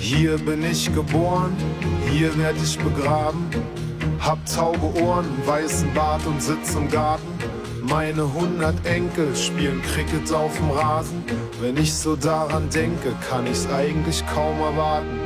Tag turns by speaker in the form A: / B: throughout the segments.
A: Hier bin ich geboren, hier werd ich begraben. Hab taube Ohren, weißen Bart und sitz im Garten. Meine 100 Enkel spielen Cricket auf dem Rasen. Wenn ich so daran denke, kann ich's eigentlich kaum erwarten.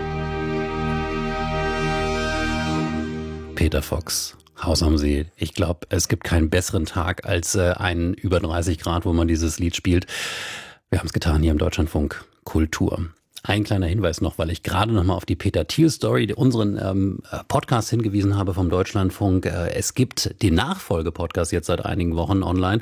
B: Peter Fox, Haus am See. Ich glaube, es gibt keinen besseren Tag als einen über 30 Grad, wo man dieses Lied spielt. Wir haben es getan hier im Deutschlandfunk Kultur. Ein kleiner Hinweis noch, weil ich gerade noch mal auf die Peter Thiel-Story, unseren Podcast hingewiesen habe vom Deutschlandfunk. Es gibt den Nachfolge-Podcast jetzt seit einigen Wochen online,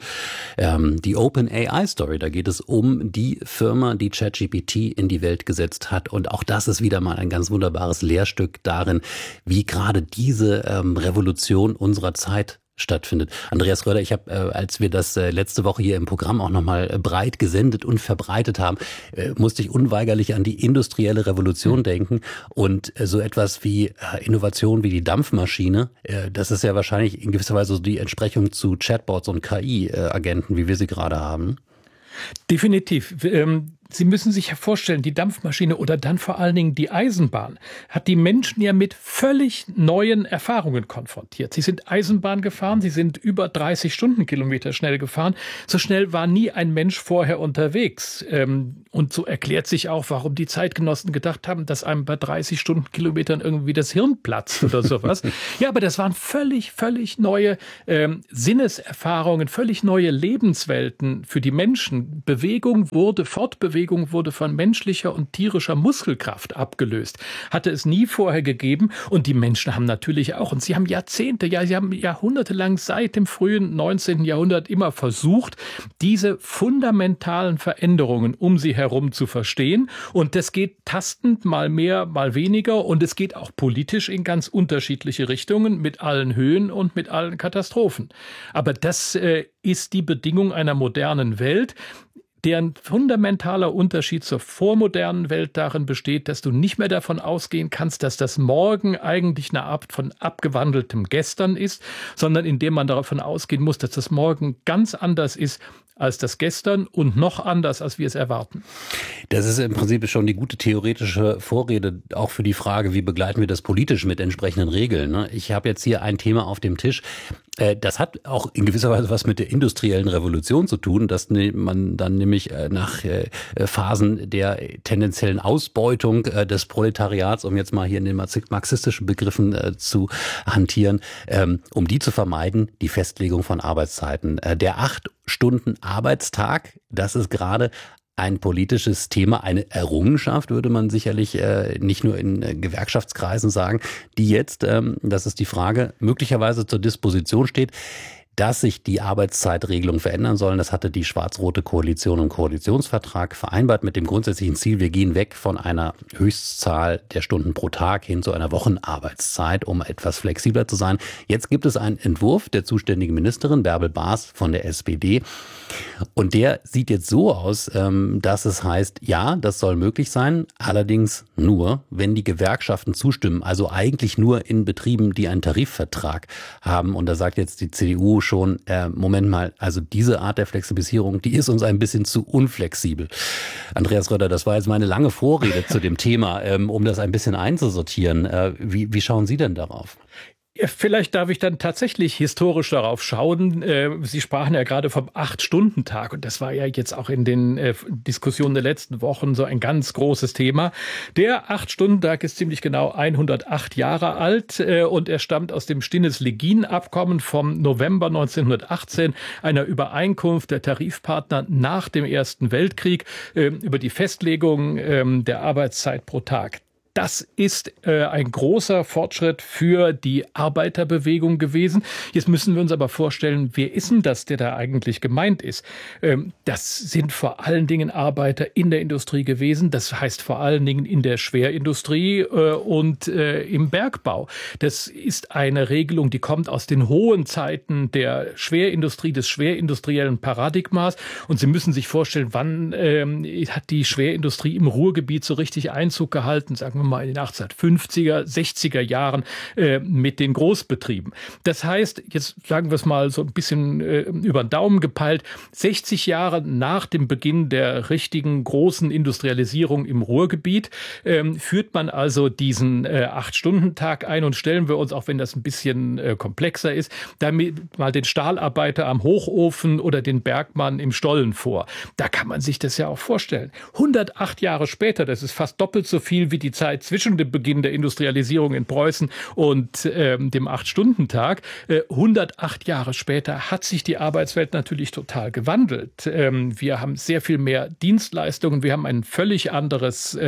B: die OpenAI-Story. Da geht es um die Firma, die ChatGPT in die Welt gesetzt hat. Und auch das ist wieder mal ein ganz wunderbares Lehrstück darin, wie gerade diese Revolution unserer Zeit stattfindet. Andreas Röder, ich habe, als wir das letzte Woche hier im Programm auch nochmal breit gesendet und verbreitet haben, musste ich unweigerlich an die industrielle Revolution denken und so etwas wie Innovation wie die Dampfmaschine, das ist ja wahrscheinlich in gewisser Weise so die Entsprechung zu Chatbots und KI-Agenten, wie wir sie gerade haben.
C: Definitiv. Sie müssen sich vorstellen, die Dampfmaschine oder dann vor allen Dingen die Eisenbahn hat die Menschen ja mit völlig neuen Erfahrungen konfrontiert. Sie sind Eisenbahn gefahren, sie sind über 30 Stundenkilometer schnell gefahren. So schnell war nie ein Mensch vorher unterwegs. Und so erklärt sich auch, warum die Zeitgenossen gedacht haben, dass einem bei 30 Stundenkilometern irgendwie das Hirn platzt oder sowas. Ja, aber das waren völlig neue Sinneserfahrungen, völlig neue Lebenswelten für die Menschen. Fortbewegung wurde von menschlicher und tierischer Muskelkraft abgelöst. Hatte es nie vorher gegeben. Und die Menschen haben natürlich auch, und sie haben Jahrhunderte lang seit dem frühen 19. Jahrhundert immer versucht, diese fundamentalen Veränderungen um sie herum zu verstehen. Und das geht tastend, mal mehr, mal weniger. Und es geht auch politisch in ganz unterschiedliche Richtungen, mit allen Höhen und mit allen Katastrophen. Aber das ist die Bedingung einer modernen Welt, deren fundamentaler Unterschied zur vormodernen Welt darin besteht, dass du nicht mehr davon ausgehen kannst, dass das Morgen eigentlich eine Art von abgewandeltem Gestern ist, sondern indem man davon ausgehen muss, dass das Morgen ganz anders ist als das Gestern und noch anders, als wir es erwarten.
B: Das ist im Prinzip schon die gute theoretische Vorrede auch für die Frage, wie begleiten wir das politisch mit entsprechenden Regeln. Ich habe jetzt hier ein Thema auf dem Tisch, das hat auch in gewisser Weise was mit der industriellen Revolution zu tun, dass man dann nämlich nach Phasen der tendenziellen Ausbeutung des Proletariats, um jetzt mal hier in den marxistischen Begriffen zu hantieren, um die zu vermeiden, die Festlegung von Arbeitszeiten. Der 8-Stunden-Arbeitstag, das ist gerade ein politisches Thema, eine Errungenschaft, würde man sicherlich nicht nur in Gewerkschaftskreisen sagen, die jetzt, das ist die Frage, möglicherweise zur Disposition steht. Dass sich die Arbeitszeitregelungen verändern sollen, das hatte die schwarz-rote Koalition im Koalitionsvertrag vereinbart mit dem grundsätzlichen Ziel, wir gehen weg von einer Höchstzahl der Stunden pro Tag hin zu einer Wochenarbeitszeit, um etwas flexibler zu sein. Jetzt gibt es einen Entwurf der zuständigen Ministerin Bärbel Baas von der SPD und der sieht jetzt so aus, dass es heißt, ja, das soll möglich sein, allerdings nur, wenn die Gewerkschaften zustimmen, also eigentlich nur in Betrieben, die einen Tarifvertrag haben. Und da sagt jetzt die CDU schon, Moment mal, also diese Art der Flexibilisierung, die ist uns ein bisschen zu unflexibel. Andreas Röder, das war jetzt meine lange Vorrede zu dem Thema, um das ein bisschen einzusortieren. Wie schauen Sie denn darauf?
C: Vielleicht darf ich dann tatsächlich historisch darauf schauen. Sie sprachen ja gerade vom 8-Stunden-Tag und das war ja jetzt auch in den Diskussionen der letzten Wochen so ein ganz großes Thema. Der 8-Stunden-Tag ist ziemlich genau 108 Jahre alt und er stammt aus dem Stinnes-Legien-Abkommen vom November 1918, einer Übereinkunft der Tarifpartner nach dem Ersten Weltkrieg über die Festlegung der Arbeitszeit pro Tag. Das ist ein großer Fortschritt für die Arbeiterbewegung gewesen. Jetzt müssen wir uns aber vorstellen, wer ist denn das, der da eigentlich gemeint ist? Das sind vor allen Dingen Arbeiter in der Industrie gewesen. Das heißt vor allen Dingen in der Schwerindustrie und im Bergbau. Das ist eine Regelung, die kommt aus den hohen Zeiten der Schwerindustrie, des schwerindustriellen Paradigmas. Und Sie müssen sich vorstellen, wann hat die Schwerindustrie im Ruhrgebiet so richtig Einzug gehalten, sagen wir wir mal in den 1850er, 60er Jahren mit den Großbetrieben. Das heißt, jetzt sagen wir es mal so ein bisschen über den Daumen gepeilt, 60 Jahre nach dem Beginn der richtigen großen Industrialisierung im Ruhrgebiet führt man also diesen 8-Stunden-Tag ein und stellen wir uns, auch wenn das ein bisschen komplexer ist, damit mal den Stahlarbeiter am Hochofen oder den Bergmann im Stollen vor. Da kann man sich das ja auch vorstellen. 108 Jahre später, das ist fast doppelt so viel wie die Zeit zwischen dem Beginn der Industrialisierung in Preußen und dem 8-Stunden-Tag. 108 Jahre später hat sich die Arbeitswelt natürlich total gewandelt. Wir haben sehr viel mehr Dienstleistungen, wir haben ein völlig anderes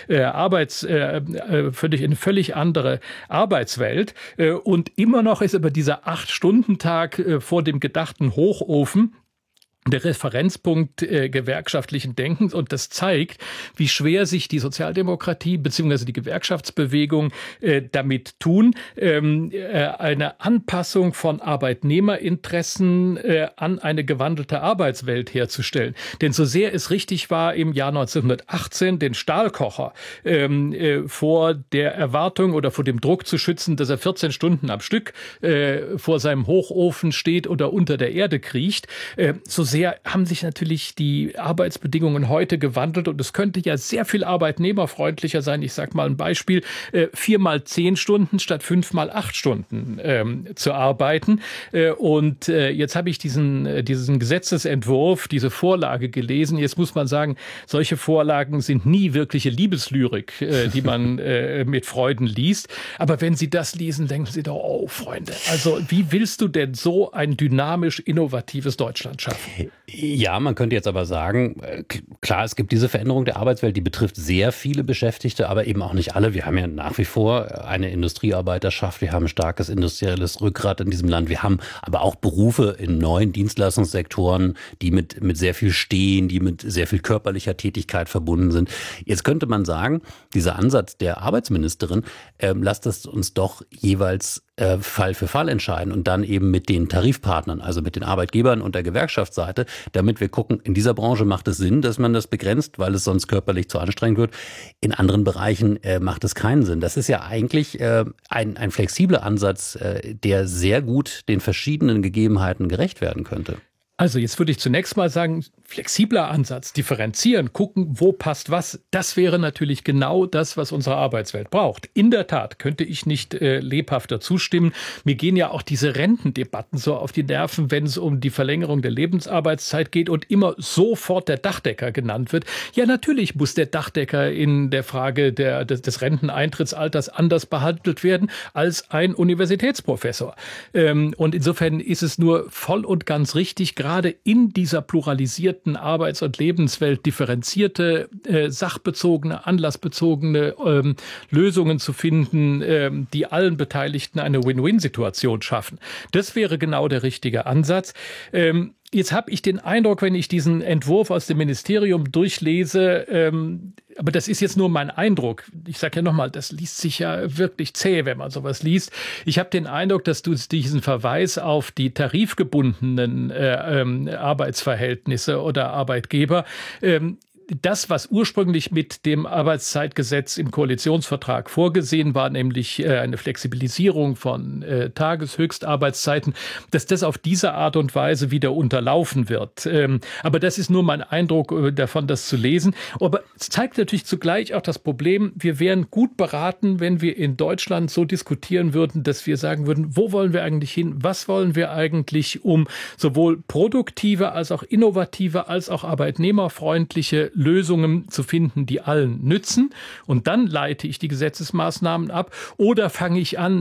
C: eine völlig andere Arbeitswelt. Und immer noch ist aber dieser 8-Stunden-Tag vor dem gedachten Hochofen der Referenzpunkt gewerkschaftlichen Denkens, und das zeigt, wie schwer sich die Sozialdemokratie bzw. die Gewerkschaftsbewegung damit tun, eine Anpassung von Arbeitnehmerinteressen an eine gewandelte Arbeitswelt herzustellen. Denn so sehr es richtig war, im Jahr 1918 den Stahlkocher vor der Erwartung oder vor dem Druck zu schützen, dass er 14 Stunden am Stück vor seinem Hochofen steht oder unter der Erde kriecht, so sehr haben sich natürlich die Arbeitsbedingungen heute gewandelt, und es könnte ja sehr viel arbeitnehmerfreundlicher sein. Ich sage mal ein Beispiel, 4 mal 10 Stunden statt 5 mal 8 Stunden zu arbeiten. Und jetzt habe ich diesen Gesetzesentwurf, diese Vorlage gelesen. Jetzt muss man sagen, solche Vorlagen sind nie wirkliche Liebeslyrik, die man mit Freuden liest. Aber wenn Sie das lesen, denken Sie doch, oh Freunde, also wie willst du denn so ein dynamisch innovatives Deutschland schaffen?
B: Ja, man könnte jetzt aber sagen, klar, es gibt diese Veränderung der Arbeitswelt, die betrifft sehr viele Beschäftigte, aber eben auch nicht alle. Wir haben ja nach wie vor eine Industriearbeiterschaft, wir haben ein starkes industrielles Rückgrat in diesem Land, wir haben aber auch Berufe in neuen Dienstleistungssektoren, die mit sehr viel Stehen, die mit sehr viel körperlicher Tätigkeit verbunden sind. Jetzt könnte man sagen, dieser Ansatz der Arbeitsministerin, lasst es uns doch jeweils Fall für Fall entscheiden und dann eben mit den Tarifpartnern, also mit den Arbeitgebern und der Gewerkschaftsseite, damit wir gucken, in dieser Branche macht es Sinn, dass man das begrenzt, weil es sonst körperlich zu anstrengend wird. In anderen Bereichen macht es keinen Sinn. Das ist ja eigentlich ein flexibler Ansatz, der sehr gut den verschiedenen Gegebenheiten gerecht werden könnte.
C: Also jetzt würde ich zunächst mal sagen, flexibler Ansatz, differenzieren, gucken, wo passt was. Das wäre natürlich genau das, was unsere Arbeitswelt braucht. In der Tat könnte ich nicht lebhafter zustimmen. Mir gehen ja auch diese Rentendebatten so auf die Nerven, wenn es um die Verlängerung der Lebensarbeitszeit geht und immer sofort der Dachdecker genannt wird. Ja, natürlich muss der Dachdecker in der Frage des Renteneintrittsalters anders behandelt werden als ein Universitätsprofessor. Und insofern ist es nur voll und ganz richtig, gerade in dieser pluralisierten Arbeits- und Lebenswelt differenzierte, sachbezogene, anlassbezogene Lösungen zu finden, die allen Beteiligten eine Win-Win-Situation schaffen. Das wäre genau der richtige Ansatz. Jetzt habe ich den Eindruck, wenn ich diesen Entwurf aus dem Ministerium durchlese, aber das ist jetzt nur mein Eindruck. Ich sage ja nochmal, das liest sich ja wirklich zäh, wenn man sowas liest. Ich habe den Eindruck, dass du diesen Verweis auf die tarifgebundenen Arbeitsverhältnisse oder Arbeitgeber, das, was ursprünglich mit dem Arbeitszeitgesetz im Koalitionsvertrag vorgesehen war, nämlich eine Flexibilisierung von Tageshöchstarbeitszeiten, dass das auf diese Art und Weise wieder unterlaufen wird. Aber das ist nur mein Eindruck davon, das zu lesen. Aber es zeigt natürlich zugleich auch das Problem, wir wären gut beraten, wenn wir in Deutschland so diskutieren würden, dass wir sagen würden, wo wollen wir eigentlich hin? Was wollen wir eigentlich, um sowohl produktive als auch innovative als auch arbeitnehmerfreundliche Lösungen zu finden, die allen nützen, und dann leite ich die Gesetzesmaßnahmen ab, oder fange ich an,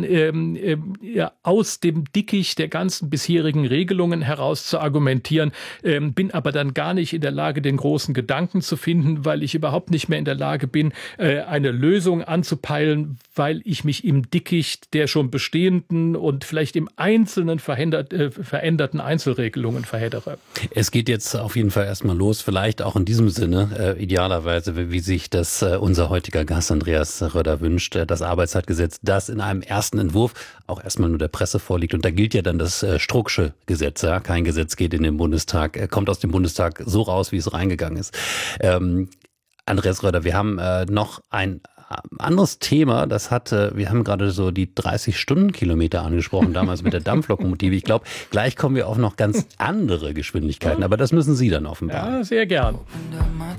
C: aus dem Dickicht der ganzen bisherigen Regelungen heraus zu argumentieren, bin aber dann gar nicht in der Lage, den großen Gedanken zu finden, weil ich überhaupt nicht mehr in der Lage bin, eine Lösung anzupeilen, weil ich mich im Dickicht der schon bestehenden und vielleicht im Einzelnen veränderten Einzelregelungen verheddere.
B: Es geht jetzt auf jeden Fall erstmal los, vielleicht auch in diesem Sinne, idealerweise, wie sich das unser heutiger Gast Andreas Röder wünscht, das Arbeitszeitgesetz, das in einem ersten Entwurf auch erstmal nur der Presse vorliegt. Und da gilt ja dann das Strucksche Gesetz. Ja? Kein Gesetz geht in den Bundestag, kommt aus dem Bundestag so raus, wie es reingegangen ist. Andreas Röder, wir haben noch ein anderes Thema, wir haben gerade so die 30-Stunden-Kilometer angesprochen, damals mit der Dampflokomotive. Ich glaube, gleich kommen wir auf noch ganz andere Geschwindigkeiten, aber das müssen Sie dann offenbaren.
C: Ja, sehr gern.